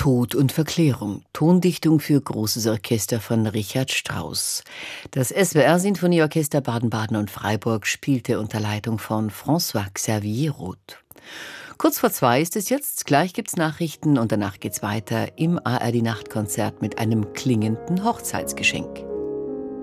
Tod und Verklärung. Tondichtung für großes Orchester von Richard Strauss. Das SWR-Sinfonieorchester Baden-Baden und Freiburg spielte unter Leitung von François-Xavier Roth. Kurz vor 2 ist es jetzt. Gleich gibt's Nachrichten und danach geht's weiter im ARD-Nachtkonzert mit einem klingenden Hochzeitsgeschenk.